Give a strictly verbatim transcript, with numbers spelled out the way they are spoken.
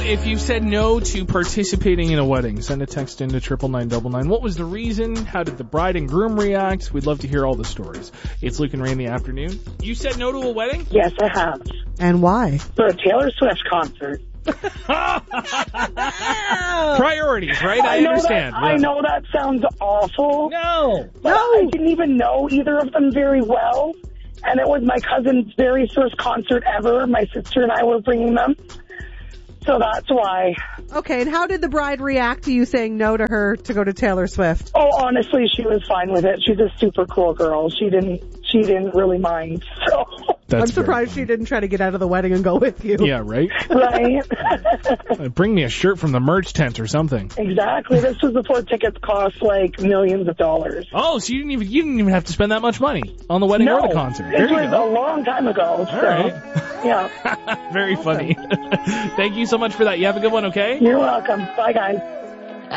if you said no to participating in a wedding, send a text into triple nine double nine. What was the reason? How did the bride and groom react? We'd love to hear all the stories. It's Luke and Ray in the afternoon. You said no to a wedding? Yes, I have. And why? For a Taylor Swift concert. Priorities, right? I, I know understand. That, yeah. I know that sounds awful. No. But No. I didn't even know either of them very well. And it was my cousin's very first concert ever. My sister and I were bringing them. So that's why. Okay, and how did the bride react to you saying no to her to go to Taylor Swift? Oh, honestly, she was fine with it. She's a super cool girl. She didn't, she didn't really mind. So. That's I'm surprised she didn't try to get out of the wedding and go with you. Yeah, right? Right. Uh, Bring me a shirt from the merch tent or something. Exactly. This was before tickets cost like millions of dollars. Oh, so you didn't even you didn't even have to spend that much money on the wedding no, or the concert. This There you was go. a long time ago. So, All right. yeah. Very funny. Thank you so much for that. You have a good one, okay? You're welcome. Bye, guys.